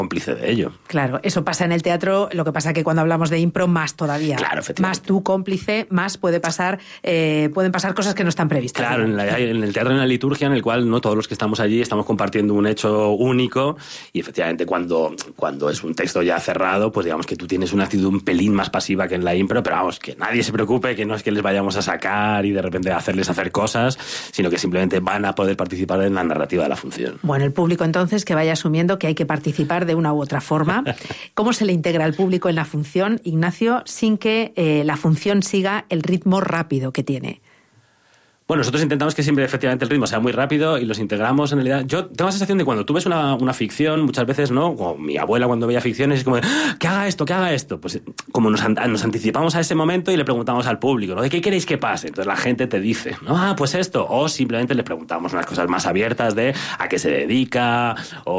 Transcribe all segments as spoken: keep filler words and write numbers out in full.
cómplice de ello. Claro, eso pasa en el teatro, lo que pasa que cuando hablamos de impro, más todavía. Claro, efectivamente. Más tú cómplice, más puede pasar, eh, pueden pasar cosas que no están previstas. Claro, en, la, en el teatro hay una liturgia en el cual no todos los que estamos allí estamos compartiendo un hecho único y efectivamente cuando, cuando es un texto ya cerrado, pues digamos que tú tienes una actitud un pelín más pasiva que en la impro, pero vamos, que nadie se preocupe, que no es que les vayamos a sacar y de repente hacerles hacer cosas, sino que simplemente van a poder participar en la narrativa de la función. Bueno, el público entonces que vaya asumiendo que hay que participar de una u otra forma. ¿Cómo se le integra al público en la función, Ignacio, sin que eh, la función siga el ritmo rápido que tiene? Bueno, nosotros intentamos que siempre efectivamente el ritmo sea muy rápido y los integramos en realidad. Yo tengo la sensación de cuando tú ves una, una ficción, muchas veces, ¿no? Como mi abuela cuando veía ficciones, es como, ¡ah! que haga esto, que haga esto. Pues como nos, nos anticipamos a ese momento y le preguntamos al público, ¿no? ¿De qué queréis que pase? Entonces la gente te dice, ¿no? Ah, pues esto. O simplemente le preguntamos unas cosas más abiertas de a qué se dedica,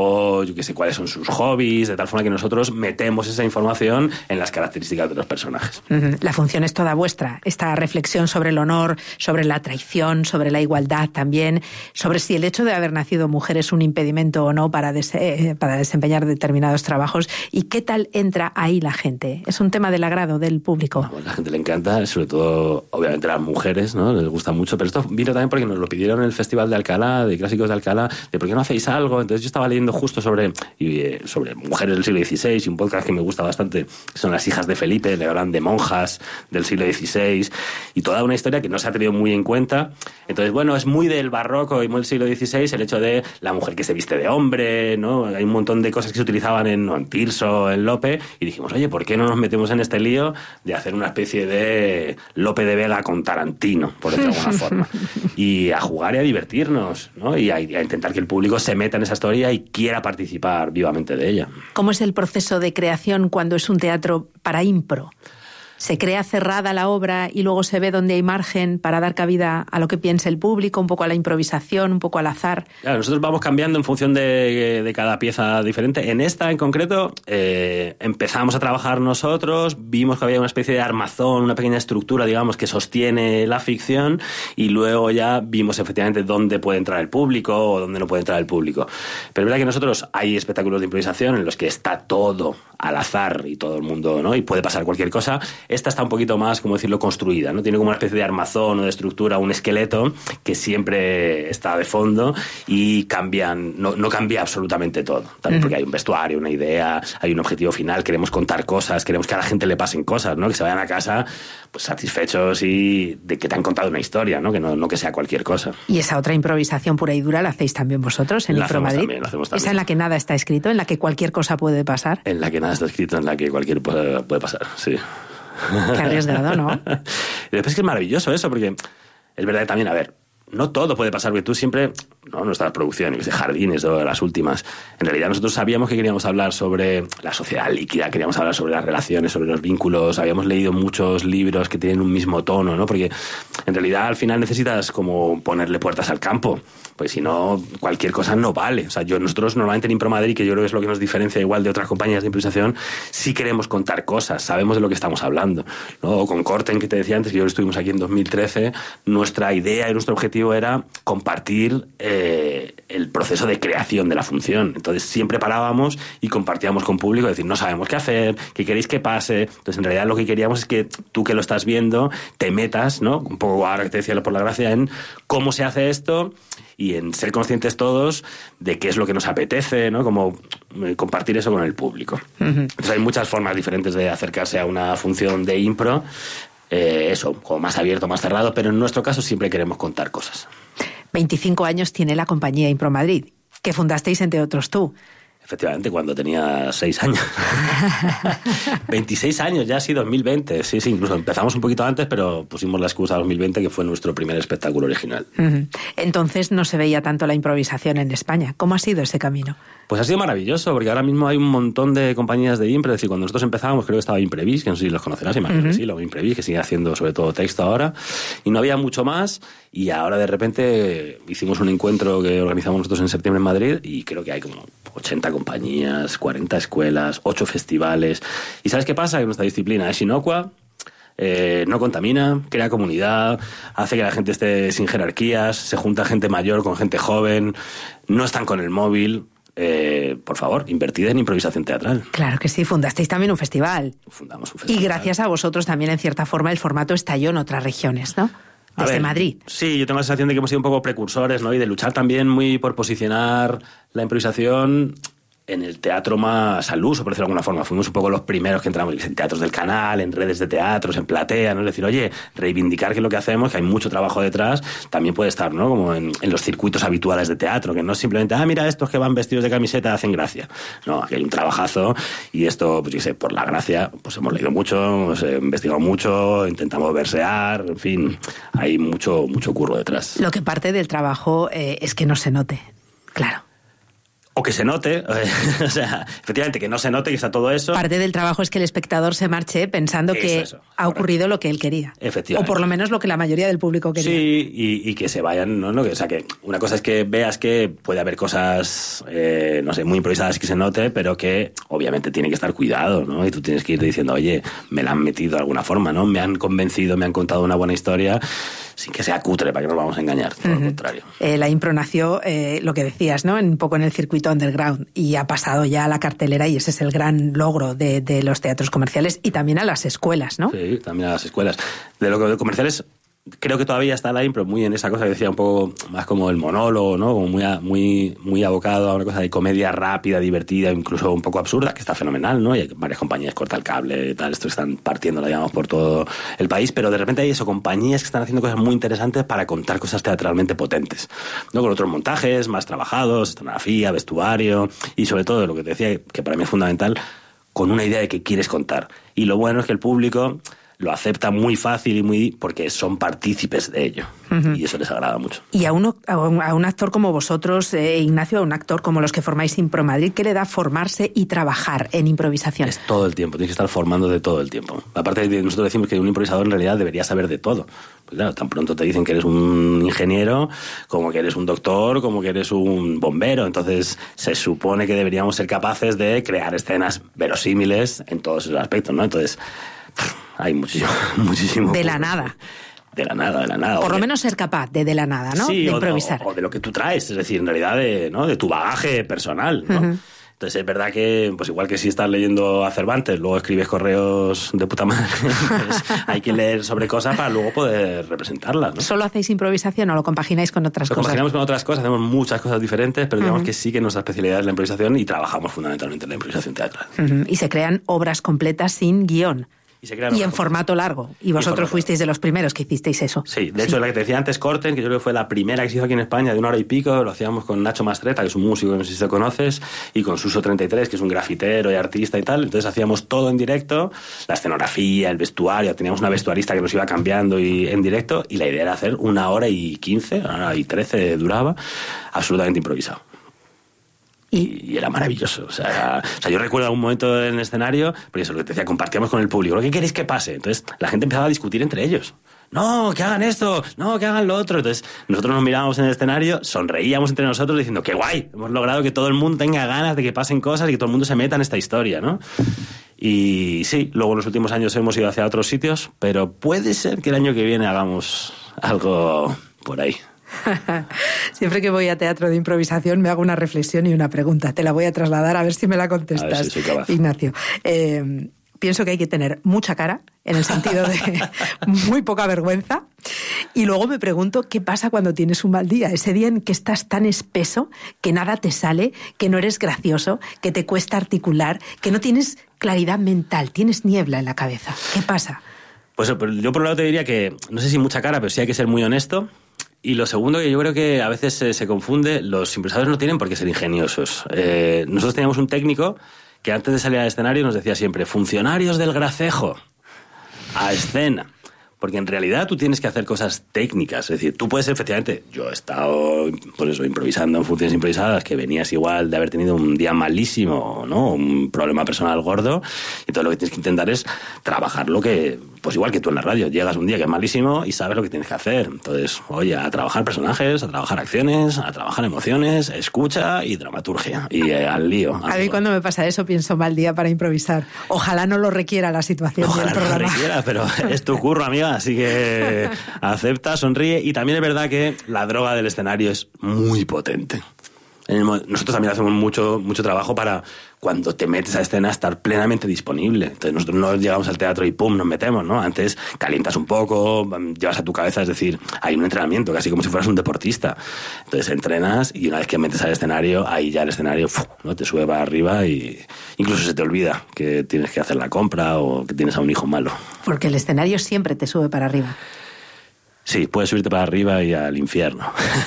o yo qué sé, cuáles son sus hobbies, de tal forma que nosotros metemos esa información en las características de los personajes. Uh-huh. La función es toda vuestra. Esta reflexión sobre el honor, sobre la traición, sobre la igualdad también, sobre si el hecho de haber nacido mujer es un impedimento o no para, des- eh, para desempeñar determinados trabajos, y qué tal entra ahí la gente. Es un tema del agrado del público. Bueno, a la gente le encanta, sobre todo, obviamente, a las mujeres, ¿no? Les gusta mucho, pero esto vino también porque nos lo pidieron en el Festival de Alcalá, de Clásicos de Alcalá, de ¿por qué no hacéis algo? Entonces yo estaba leyendo justo sobre, eh, sobre mujeres del siglo dieciséis, y un podcast que me gusta bastante, que son Las hijas de Felipe, le hablan de monjas del siglo dieciséis, y toda una historia que no se ha tenido muy en cuenta. Entonces, bueno, es muy del barroco y muy del siglo dieciséis el hecho de la mujer que se viste de hombre, ¿no? Hay un montón de cosas que se utilizaban en, ¿no? en Tirso, en Lope, y dijimos, oye, ¿por qué no nos metemos en este lío de hacer una especie de Lope de Vega con Tarantino, por decirlo de alguna forma? Y a jugar y a divertirnos, ¿no? Y a, y a intentar que el público se meta en esa historia y quiera participar vivamente de ella. ¿Cómo es el proceso de creación cuando es un teatro para impro? ¿Se crea cerrada la obra y luego se ve dónde hay margen para dar cabida a lo que piense el público, un poco a la improvisación, un poco al azar? Claro, nosotros vamos cambiando en función de, de cada pieza diferente. En esta en concreto eh, empezamos a trabajar nosotros, vimos que había una especie de armazón, una pequeña estructura, digamos, que sostiene la ficción, y luego ya vimos efectivamente dónde puede entrar el público o dónde no puede entrar el público. Pero es verdad que nosotros hay espectáculos de improvisación en los que está todo al azar y todo el mundo, ¿no? Y puede pasar cualquier cosa. Esta está un poquito más, como decirlo, construida, ¿no? Tiene como una especie de armazón o de estructura, un esqueleto que siempre está de fondo y cambian, no, no cambia absolutamente todo. También porque hay un vestuario, una idea, hay un objetivo final, queremos contar cosas, queremos que a la gente le pasen cosas, ¿no? Que se vayan a casa pues satisfechos y de que te han contado una historia, ¿no? Que no, no que sea cualquier cosa. Y esa otra improvisación pura y dura la hacéis también vosotros en Impro Madrid. También, la hacemos también. Esa en la que nada está escrito, en la que cualquier cosa puede pasar. En la que nada está escrito, en la que cualquier puede, puede pasar, sí. Qué arriesgado, ¿no? Y después es que es maravilloso eso, porque es verdad que también, a ver, no todo puede pasar, porque tú siempre, no, nuestras producciones de Jardines o las últimas, en realidad nosotros sabíamos que queríamos hablar sobre la sociedad líquida, queríamos hablar sobre las relaciones, sobre los vínculos, habíamos leído muchos libros que tienen un mismo tono, ¿no? Porque en realidad al final necesitas como ponerle puertas al campo, pues si no, cualquier cosa no vale. O sea, yo, nosotros normalmente en Impro Madrid, que yo creo que es lo que nos diferencia igual de otras compañías de improvisación, sí queremos contar cosas, sabemos de lo que estamos hablando, ¿no? O con Corten, que te decía antes, que yo estuvimos aquí en dos mil trece, nuestra idea y nuestro objetivo era compartir eh, el proceso de creación de la función. Entonces siempre parábamos y compartíamos con público, decir, no sabemos qué hacer, qué queréis que pase. Entonces en realidad lo que queríamos es que tú que lo estás viendo te metas, ¿no? Un poco ahora que te decía por la gracia, en cómo se hace esto y en ser conscientes todos de qué es lo que nos apetece, ¿no? Como compartir eso con el público. Uh-huh. Entonces hay muchas formas diferentes de acercarse a una función de impro, eh, eso, como más abierto, más cerrado, pero en nuestro caso siempre queremos contar cosas. veinticinco años tiene la compañía Impro Madrid, que fundasteis entre otros tú. Efectivamente, cuando tenía seis años. veintiséis años, ya sí, dos mil veinte. Sí, sí, incluso empezamos un poquito antes, pero pusimos la excusa dos mil veinte, que fue nuestro primer espectáculo original. Uh-huh. Entonces no se veía tanto la improvisación en España. ¿Cómo ha sido ese camino? Pues ha sido maravilloso, porque ahora mismo hay un montón de compañías de impro. Es decir, cuando nosotros empezábamos, creo que estaba Imprevis, que no sé si los conocerás, imagino uh-huh. que sí, lo Imprevis, que sigue haciendo sobre todo texto ahora, y no había mucho más, y ahora de repente hicimos un encuentro que organizamos nosotros en septiembre en Madrid, y creo que hay como ochenta compañías, cuarenta escuelas, ocho festivales. ¿Y sabes qué pasa? Que nuestra disciplina es inocua, eh, no contamina, crea comunidad, hace que la gente esté sin jerarquías, se junta gente mayor con gente joven, no están con el móvil. eh, por favor, invertid en improvisación teatral. Claro que sí, fundasteis también un festival. Fundamos un festival. Y gracias a vosotros también, en cierta forma, el formato estalló en otras regiones, ¿no? Desde ver, Madrid. Sí, yo tengo la sensación de que hemos sido un poco precursores, ¿no? Y de luchar también muy por posicionar la improvisación en el teatro más al uso, por decirlo de alguna forma. Fuimos un poco los primeros que entramos en teatros del canal, en redes de teatros, en platea, ¿no? Es decir, oye, reivindicar que lo que hacemos, que hay mucho trabajo detrás, también puede estar, ¿no? Como en, en los circuitos habituales de teatro, que no es simplemente, ah, mira, estos que van vestidos de camiseta hacen gracia. No, aquí hay un trabajazo y esto, pues yo sé, por la gracia, pues hemos leído mucho, hemos investigado mucho, intentamos versear, en fin, hay mucho, mucho curro detrás. Lo que parte del trabajo eh, es que no se note, claro. O que se note, o sea, efectivamente, que no se note que está todo eso. Parte del trabajo es que el espectador se marche pensando eso, que eso, ha ocurrido lo que él quería. Efectivamente. O por lo menos lo que la mayoría del público quería. Sí, y, y que se vayan, ¿no? O sea, que una cosa es que veas que puede haber cosas, eh, no sé, muy improvisadas que se note, pero que obviamente tiene que estar cuidado, ¿no? Y tú tienes que ir diciendo, oye, me la han metido de alguna forma, ¿no? Me han convencido, me han contado una buena historia, sin que sea cutre, para que no nos vamos a engañar, todo uh-huh. lo contrario. Eh, la impro nació, eh, lo que decías, ¿no? Un poco en el circuito underground, y ha pasado ya a la cartelera, y ese es el gran logro de, de los teatros comerciales y también a las escuelas, ¿no? Sí, también a las escuelas. De lo que de comerciales, creo que todavía está la impro muy en esa cosa que decía, un poco más como el monólogo, ¿no? Como muy, muy, muy abocado a una cosa de comedia rápida, divertida, incluso un poco absurda, que está fenomenal, ¿no? Y hay varias compañías, Corta el Cable y tal, esto están partiendo, digamos, por todo el país, pero de repente hay eso, compañías que están haciendo cosas muy interesantes para contar cosas teatralmente potentes, ¿no? Con otros montajes más trabajados, escenografía, vestuario, y sobre todo, lo que te decía, que para mí es fundamental, con una idea de qué quieres contar. Y lo bueno es que el público lo acepta muy fácil y muy porque son partícipes de ello. Uh-huh. Y eso les agrada mucho. Y a, uno, a, un, a un actor como vosotros, eh, Ignacio, a un actor como los que formáis Impro Madrid, ¿qué le da formarse y trabajar en improvisación? Es todo el tiempo, tienes que estar formando de todo el tiempo. Aparte de nosotros decimos que un improvisador en realidad debería saber de todo. Pues claro, tan pronto te dicen que eres un ingeniero, como que eres un doctor, como que eres un bombero. Entonces se supone que deberíamos ser capaces de crear escenas verosímiles en todos esos aspectos, ¿no? Entonces hay muchísimo, muchísimo. De la nada. De la nada, de la nada. Por lo de... menos ser capaz de de la nada, ¿no? Sí, de o improvisar. De, o, o de lo que tú traes, es decir, en realidad de, ¿no? de tu bagaje personal, ¿no? Uh-huh. Entonces es verdad que, pues igual que si estás leyendo a Cervantes, luego escribes correos de puta madre, pues hay que leer sobre cosas para luego poder representarlas, ¿no? ¿Solo hacéis improvisación o lo compagináis con otras lo cosas? Lo compaginamos con otras cosas, hacemos muchas cosas diferentes, pero uh-huh. digamos que sí que nuestra especialidad es la improvisación y trabajamos fundamentalmente en la improvisación teatral. Uh-huh. Y se crean obras completas sin guión. Y, se crean y en formato largo. Y vosotros y fuisteis de los primeros que hicisteis eso. Sí, de hecho, sí. La que te decía antes, Corten, que yo creo que fue la primera que se hizo aquí en España, de una hora y pico, lo hacíamos con Nacho Mastreta, que es un músico, no sé si te conoces, y con Suso treinta y tres, que es un grafitero y artista y tal. Entonces hacíamos todo en directo, la escenografía, el vestuario, teníamos una vestuarista que nos iba cambiando y en directo, y la idea era hacer una hora y quince, una hora y trece duraba, absolutamente improvisado. Y, y era maravilloso. O sea, era, o sea, yo recuerdo algún momento en el escenario, porque eso es lo que te decía, compartíamos con el público. ¿Qué queréis que pase? Entonces la gente empezaba a discutir entre ellos. No, que hagan esto, no, que hagan lo otro. Entonces nosotros nos mirábamos en el escenario, sonreíamos entre nosotros diciendo, qué guay, hemos logrado que todo el mundo tenga ganas de que pasen cosas y que todo el mundo se meta en esta historia, ¿no? Y sí, luego en los últimos años hemos ido hacia otros sitios, pero puede ser que el año que viene hagamos algo por ahí. Siempre que voy a teatro de improvisación me hago una reflexión y una pregunta. Te la voy a trasladar a ver si me la contestas, a ver si soy capaz. Ignacio. Eh, pienso que hay que tener mucha cara, en el sentido de muy poca vergüenza. Y luego me pregunto qué pasa cuando tienes un mal día. Ese día en que estás tan espeso, que nada te sale, que no eres gracioso, que te cuesta articular, que no tienes claridad mental, tienes niebla en la cabeza. ¿Qué pasa? Pues yo por un lado te diría que, no sé si mucha cara, pero sí hay que ser muy honesto. Y lo segundo, que yo creo que a veces se, se confunde, los improvisadores no tienen por qué ser ingeniosos. Eh, nosotros teníamos un técnico que antes de salir al escenario nos decía siempre, funcionarios del gracejo, a escena. Porque en realidad tú tienes que hacer cosas técnicas. Es decir, tú puedes, efectivamente, yo he estado, por eso, improvisando en funciones improvisadas, que venías igual de haber tenido un día malísimo, ¿no? Un problema personal gordo, y todo lo que tienes que intentar es trabajar lo que, pues igual que tú en la radio, llegas un día que es malísimo y sabes lo que tienes que hacer. Entonces, oye, a trabajar personajes, a trabajar acciones, a trabajar emociones, escucha y dramaturgia. Y eh, al lío. A mí cuando me pasa eso pienso mal día para improvisar. Ojalá no lo requiera la situación Ojalá del programa. no lo requiera, pero es tu curro, amiga. Así que acepta, sonríe. Y también es verdad que la droga del escenario es muy potente. En el, nosotros también hacemos mucho, mucho trabajo para cuando te metes a escena estar plenamente disponible. Entonces nosotros no llegamos al teatro y pum, nos metemos, ¿no? Antes calientas un poco, llevas a tu cabeza, es decir, hay un entrenamiento, casi como si fueras un deportista. Entonces entrenas y una vez que metes al escenario, ahí ya el escenario ¡fuf! ¿No? Te sube para arriba y incluso se te olvida que tienes que hacer la compra o que tienes a un hijo malo. Porque el escenario siempre te sube para arriba. Sí, puedes subirte para arriba y al infierno.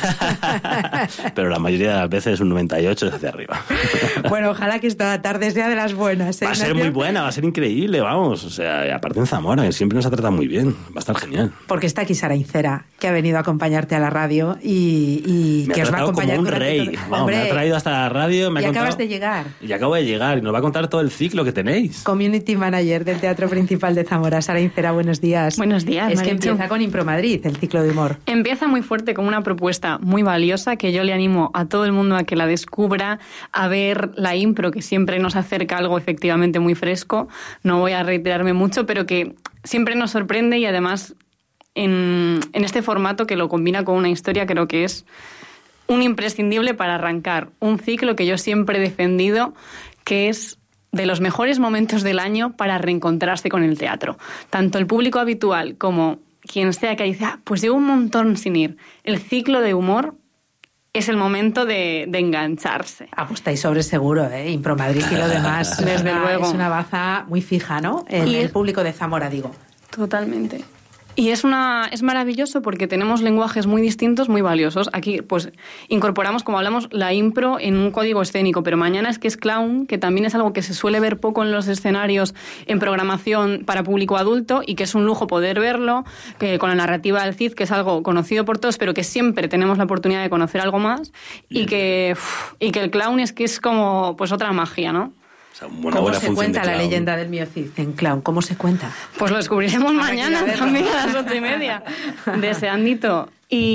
Pero la mayoría de las veces un noventa y ocho es hacia arriba. Bueno, ojalá que esta tarde sea de las buenas, ¿eh, va a ser Ignacio? muy buena, va a ser increíble, vamos. O sea, aparte en Zamora, que siempre nos ha tratado muy bien. Va a estar genial. Porque está aquí Sara Incera, que ha venido a acompañarte a la radio y, y me que ha os va a acompañar como un rey. todo... Vamos, me ha traído hasta la radio. Me y ha acabas contado... de llegar. Y acabo de llegar y nos va a contar todo el ciclo que tenéis. Community Manager del Teatro Principal de Zamora. Sara Incera, buenos días. Buenos días, Es que Marichu. empieza con Impro Madrid, el ciclo de humor. Empieza muy fuerte con una propuesta muy valiosa que yo le animo a todo el mundo a que la descubra, a ver la impro, que siempre nos acerca a algo efectivamente muy fresco. No voy a reiterarme mucho, pero que siempre nos sorprende y además en, en este formato que lo combina con una historia, creo que es un imprescindible para arrancar un ciclo que yo siempre he defendido, que es de los mejores momentos del año para reencontrarse con el teatro. Tanto el público habitual como quien sea que dice, ah, pues llevo un montón sin ir. El ciclo de humor es el momento de, de engancharse. Apostáis sobre seguro, ¿eh? Impro Madrid y lo demás. Desde es una, luego. Es una baza muy fija, ¿no? En Y el es- público de Zamora, digo. Totalmente. Y es una es maravilloso porque tenemos lenguajes muy distintos, muy valiosos. Aquí, pues, incorporamos, como hablamos, la impro en un código escénico, pero mañana es que es clown, que también es algo que se suele ver poco en los escenarios en programación para público adulto y que es un lujo poder verlo, que con la narrativa del Cid, que es algo conocido por todos, pero que siempre tenemos la oportunidad de conocer algo más y que, uf, y que el clown es que es como, pues, otra magia, ¿no? O sea, una ¿Cómo buena se función cuenta de la clown. leyenda del Mio Cid en clown? ¿Cómo se cuenta? Pues lo descubriremos Habrá que mañana ir a verlo. también a las ocho y media, deseandito.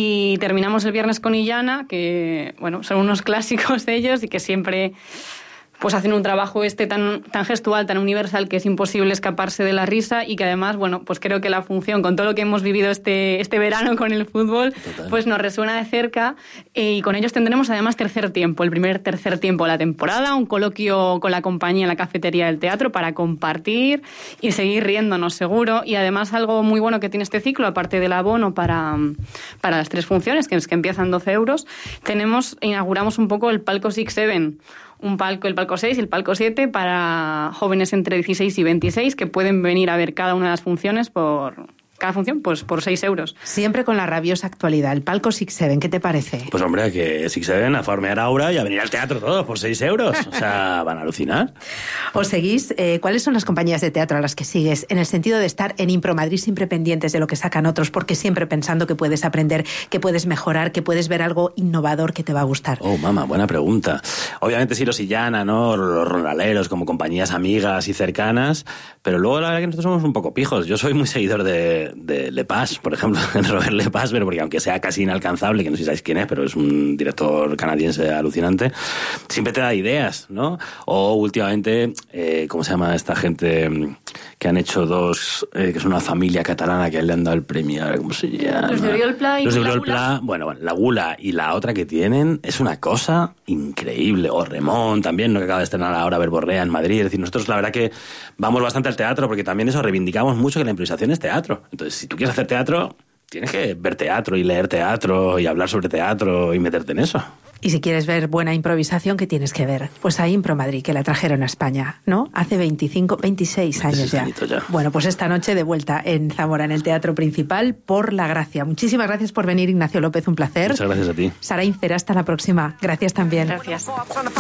Y terminamos el viernes con Illana, que bueno, son unos clásicos de ellos y que siempre pues hacen un trabajo este tan, tan gestual, tan universal, que es imposible escaparse de la risa y que además, bueno, pues creo que la función, con todo lo que hemos vivido este, este verano con el fútbol, Total. pues nos resuena de cerca y con ellos tendremos además tercer tiempo, el primer tercer tiempo de la temporada, un coloquio con la compañía en la cafetería del teatro para compartir y seguir riéndonos seguro y además algo muy bueno que tiene este ciclo, aparte del abono para, para las tres funciones, que es que empiezan doce euros, tenemos, inauguramos un poco el palco Six Seven, un palco, el palco seis y el palco siete para jóvenes entre dieciséis y veintiséis que pueden venir a ver cada una de las funciones por cada función pues por seis euros. Siempre con la rabiosa actualidad. El palco Six Seven, ¿qué te parece? Pues hombre, que Six Seven a formear aura y a venir al teatro todos por seis euros. O sea, van a alucinar. ¿Os seguís? Eh, ¿Cuáles son las compañías de teatro a las que sigues? En el sentido de estar en Impro Madrid siempre pendientes de lo que sacan otros, porque siempre pensando que puedes aprender, que puedes mejorar, que puedes ver algo innovador que te va a gustar. Oh, mamá, buena pregunta. Obviamente sí, los Illana, ¿no? Los Ronaleros como compañías amigas y cercanas, pero luego la verdad que nosotros somos un poco pijos. Yo soy muy seguidor de, de Lepage, por ejemplo, de Robert Lepage, pero porque aunque sea casi inalcanzable, que no sé si sabéis quién es, pero es un director canadiense alucinante, siempre te da ideas, ¿no? O últimamente, eh, ¿cómo se llama esta gente que han hecho dos, eh, que es una familia catalana que le han dado el premio, ahora, ¿cómo se llama? Los de Oriol Pla y Los de la Oriol Gula. Pla, bueno, bueno, la Gula y la otra que tienen es una cosa increíble. O Remón también, ¿no? Que acaba de estrenar ahora Verborrea en Madrid. Es decir, nosotros la verdad que vamos bastante al teatro porque también eso reivindicamos mucho, que la improvisación es teatro. Entonces, si tú quieres hacer teatro, tienes que ver teatro y leer teatro y hablar sobre teatro y meterte en eso. Y si quieres ver buena improvisación, ¿qué tienes que ver? Pues a Impro Madrid, que la trajeron a España, ¿no? Hace veinticinco, veintiséis años ya. añitos ya. Bueno, pues esta noche de vuelta en Zamora, en el Teatro Principal, por La Gracia. Muchísimas gracias por venir, Ignacio López, un placer. Muchas gracias a ti. Sara Incera, hasta la próxima. Gracias también. Gracias.